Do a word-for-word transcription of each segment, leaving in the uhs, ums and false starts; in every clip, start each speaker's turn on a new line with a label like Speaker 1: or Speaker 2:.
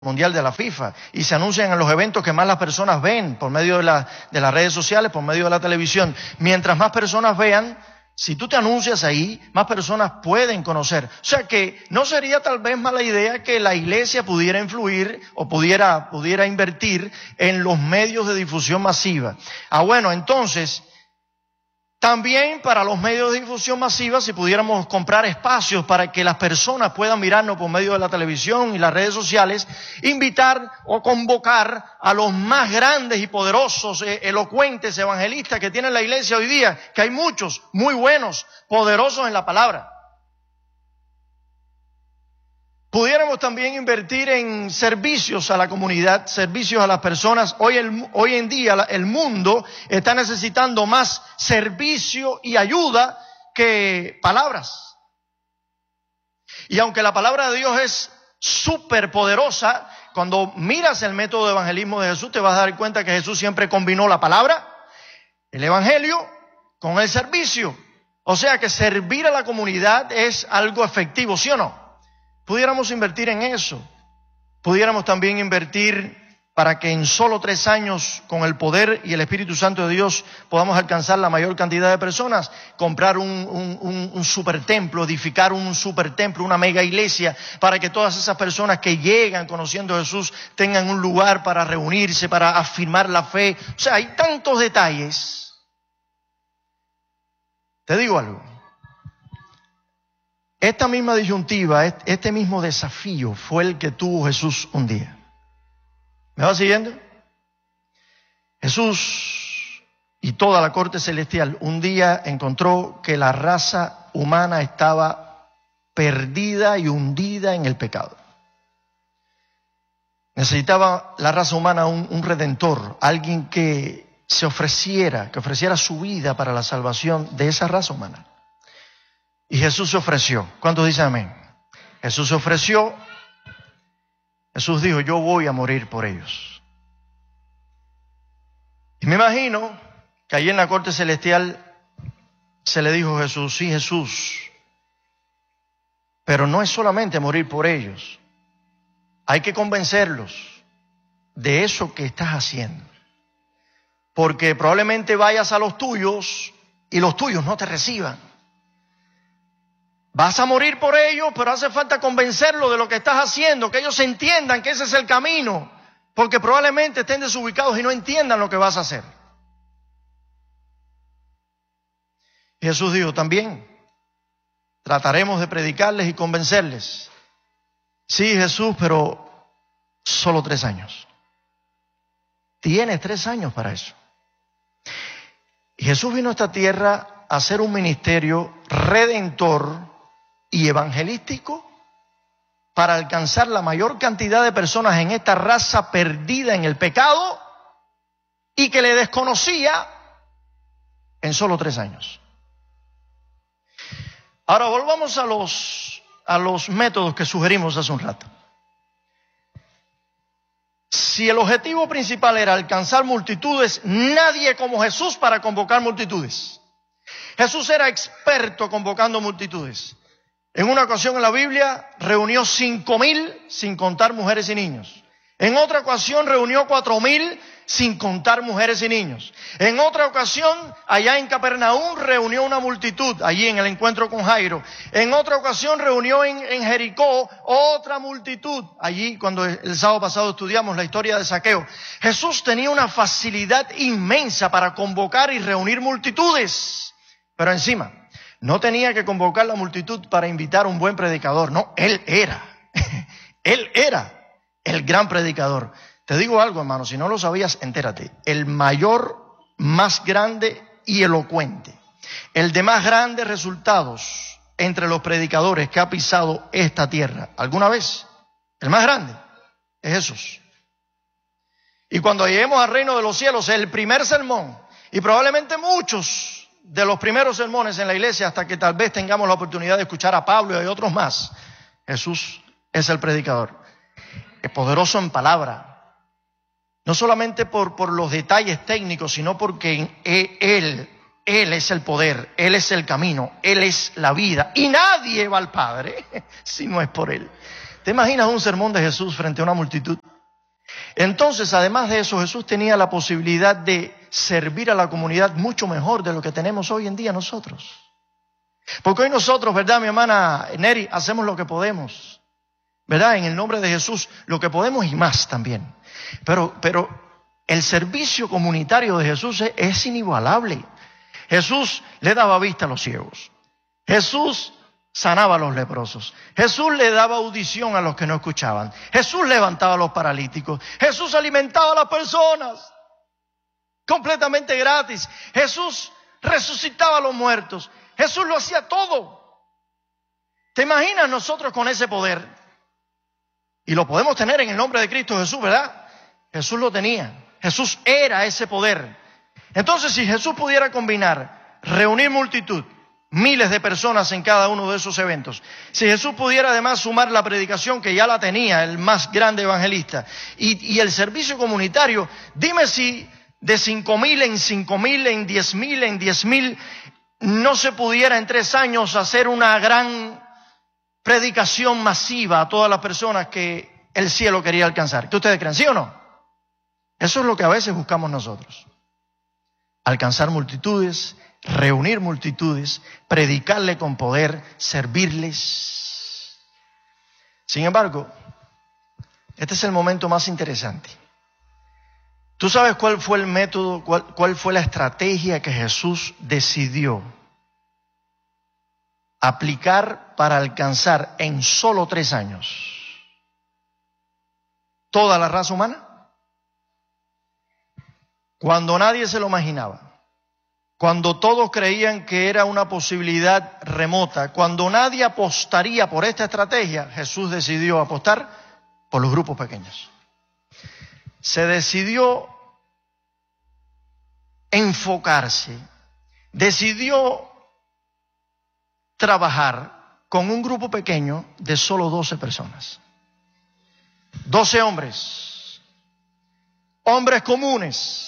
Speaker 1: mundial de la FIFA y se anuncian en los eventos que más las personas ven por medio de, la, de las redes sociales, por medio de la televisión. Mientras más personas vean, si tú te anuncias ahí, más personas pueden conocer. O sea que no sería tal vez mala idea que la iglesia pudiera influir o pudiera, pudiera invertir en los medios de difusión masiva. Ah, bueno, entonces, también para los medios de difusión masiva, si pudiéramos comprar espacios para que las personas puedan mirarnos por medio de la televisión y las redes sociales, invitar o convocar a los más grandes y poderosos, eh, elocuentes evangelistas que tiene la iglesia hoy día, que hay muchos muy buenos, poderosos en la palabra. Pudiéramos también invertir en servicios a la comunidad, servicios a las personas. Hoy, el, hoy en día el mundo está necesitando más servicio y ayuda que palabras. Y aunque la palabra de Dios es súper poderosa, cuando miras el método de evangelismo de Jesús te vas a dar cuenta que Jesús siempre combinó la palabra, el evangelio, con el servicio. O sea que servir a la comunidad es algo efectivo, ¿sí o no? Pudiéramos invertir en eso. Pudiéramos también invertir para que en solo tres años, con el poder y el Espíritu Santo de Dios, podamos alcanzar la mayor cantidad de personas. Comprar un, un, un, un supertemplo, edificar un supertemplo, una mega iglesia, para que todas esas personas que llegan conociendo a Jesús tengan un lugar para reunirse, para afirmar la fe. O sea, hay tantos detalles. Te digo algo. Esta misma disyuntiva, este mismo desafío fue el que tuvo Jesús un día. ¿Me va siguiendo? Jesús y toda la corte celestial un día encontró que la raza humana estaba perdida y hundida en el pecado. Necesitaba la raza humana un, un redentor, alguien que se ofreciera, que ofreciera su vida para la salvación de esa raza humana. Y Jesús se ofreció. ¿Cuántos dicen amén? Jesús se ofreció. Jesús dijo, yo voy a morir por ellos. Y me imagino que allí en la corte celestial se le dijo a Jesús, sí, Jesús, pero no es solamente morir por ellos. Hay que convencerlos de eso que estás haciendo. Porque probablemente vayas a los tuyos y los tuyos no te reciban. Vas a morir por ellos, pero hace falta convencerlos de lo que estás haciendo, que ellos entiendan que ese es el camino, porque probablemente estén desubicados y no entiendan lo que vas a hacer. Y Jesús dijo, también trataremos de predicarles y convencerles. Sí, Jesús, pero solo tres años. Tienes tres años para eso. Y Jesús vino a esta tierra a hacer un ministerio redentor y evangelístico para alcanzar la mayor cantidad de personas en esta raza perdida en el pecado y que le desconocía en solo tres años. Ahora volvamos a los, a los métodos que sugerimos hace un rato. Si el objetivo principal era alcanzar multitudes, nadie como Jesús para convocar multitudes. Jesús era experto convocando multitudes. En una ocasión en la Biblia reunió cinco mil sin contar mujeres y niños. En otra ocasión reunió cuatro mil sin contar mujeres y niños. En otra ocasión, allá en Capernaum, reunió una multitud, allí en el encuentro con Jairo. En otra ocasión reunió en, en Jericó otra multitud, allí cuando el sábado pasado estudiamos la historia de Zaqueo. Jesús tenía una facilidad inmensa para convocar y reunir multitudes, pero encima no tenía que convocar la multitud para invitar a un buen predicador. No, Él era. Él era el gran predicador. Te digo algo, hermano, si no lo sabías, entérate. El mayor, más grande y elocuente. El de más grandes resultados entre los predicadores que ha pisado esta tierra alguna vez. El más grande es Jesús. Y cuando lleguemos al reino de los cielos, el primer sermón, y probablemente muchos de los primeros sermones en la iglesia, hasta que tal vez tengamos la oportunidad de escuchar a Pablo y a otros más, Jesús es el predicador. Es poderoso en palabra. No solamente por, por los detalles técnicos, sino porque Él, Él es el poder, Él es el camino, Él es la vida. Y nadie va al Padre si no es por Él. ¿Te imaginas un sermón de Jesús frente a una multitud? Entonces, además de eso, Jesús tenía la posibilidad de servir a la comunidad mucho mejor de lo que tenemos hoy en día nosotros. Porque hoy nosotros, ¿verdad, mi hermana Neri? Hacemos lo que podemos, ¿verdad? En el nombre de Jesús, lo que podemos y más también. Pero, pero el servicio comunitario de Jesús es, es inigualable. Jesús le daba vista a los ciegos. Jesús sanaba a los leprosos. Jesús le daba audición a los que no escuchaban. Jesús levantaba a los paralíticos. Jesús alimentaba a las personas completamente gratis. Jesús resucitaba a los muertos. Jesús lo hacía todo. ¿Te imaginas nosotros con ese poder? Y lo podemos tener en el nombre de Cristo Jesús, ¿verdad? Jesús lo tenía. Jesús era ese poder. Entonces, si Jesús pudiera combinar, reunir multitud, miles de personas en cada uno de esos eventos, si Jesús pudiera además sumar la predicación que ya la tenía el más grande evangelista y, y el servicio comunitario, dime si de cinco mil en cinco mil, en diez mil, en diez mil, no se pudiera en tres años hacer una gran predicación masiva a todas las personas que el cielo quería alcanzar. ¿Qué ustedes creen? ¿Sí o no? Eso es lo que a veces buscamos nosotros. Alcanzar multitudes, reunir multitudes, predicarle con poder, servirles. Sin embargo, este es el momento más interesante. ¿Tú sabes cuál fue el método, cuál, cuál fue la estrategia que Jesús decidió aplicar para alcanzar en solo tres años toda la raza humana? Cuando nadie se lo imaginaba, cuando todos creían que era una posibilidad remota, cuando nadie apostaría por esta estrategia, Jesús decidió apostar por los grupos pequeños. Se decidió enfocarse, decidió trabajar con un grupo pequeño de solo doce personas. doce hombres, hombres comunes.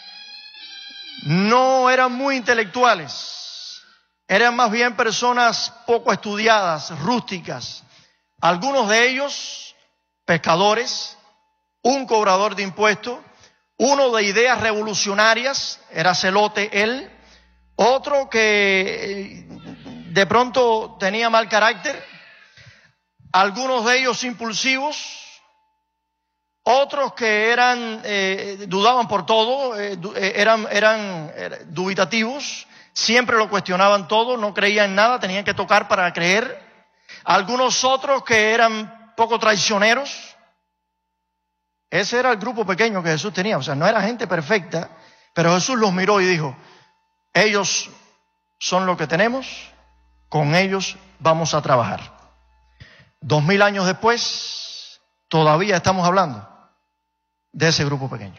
Speaker 1: No eran muy intelectuales, eran más bien personas poco estudiadas, rústicas. Algunos de ellos, pescadores, un cobrador de impuestos, uno de ideas revolucionarias, era celote él, otro que de pronto tenía mal carácter, algunos de ellos impulsivos, otros que eran eh, dudaban por todo, eh, eran, eran dubitativos, siempre lo cuestionaban todo, no creían en nada, tenían que tocar para creer. Algunos otros que eran poco traicioneros. Ese era el grupo pequeño que Jesús tenía, o sea, no era gente perfecta, pero Jesús los miró y dijo, ellos son lo que tenemos, con ellos vamos a trabajar. Dos mil años después, todavía estamos hablando de ese grupo pequeño.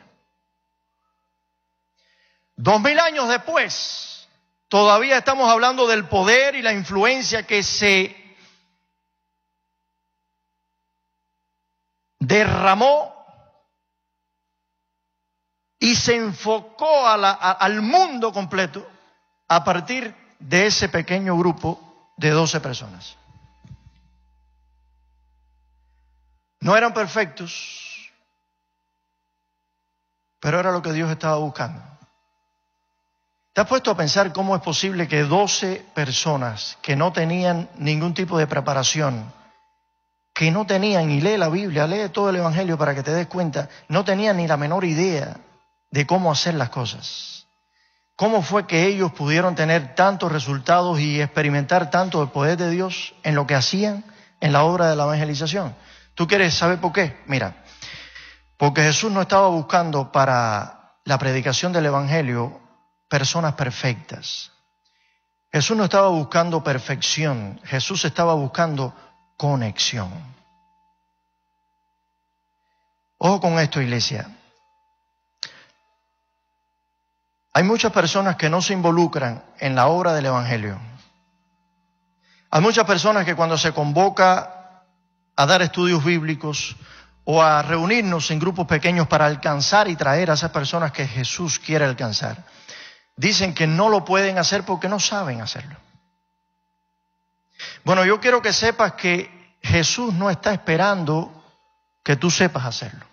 Speaker 1: Dos mil años después, todavía estamos hablando del poder y la influencia que se derramó y se enfocó a la, a, al mundo completo a partir de ese pequeño grupo de doce personas. No eran perfectos, pero era lo que Dios estaba buscando. ¿Te has puesto a pensar cómo es posible que doce personas que no tenían ningún tipo de preparación, que no tenían, y lee la Biblia, lee todo el Evangelio para que te des cuenta, no tenían ni la menor idea de cómo hacer las cosas? ¿Cómo fue que ellos pudieron tener tantos resultados y experimentar tanto el poder de Dios en lo que hacían en la obra de la evangelización? ¿Tú quieres saber por qué? Mira, porque Jesús no estaba buscando para la predicación del Evangelio personas perfectas. Jesús no estaba buscando perfección, Jesús estaba buscando conexión. Ojo con esto, iglesia. Hay muchas personas que no se involucran en la obra del Evangelio. Hay muchas personas que cuando se convoca a dar estudios bíblicos o a reunirnos en grupos pequeños para alcanzar y traer a esas personas que Jesús quiere alcanzar, dicen que no lo pueden hacer porque no saben hacerlo. Bueno, yo quiero que sepas que Jesús no está esperando que tú sepas hacerlo.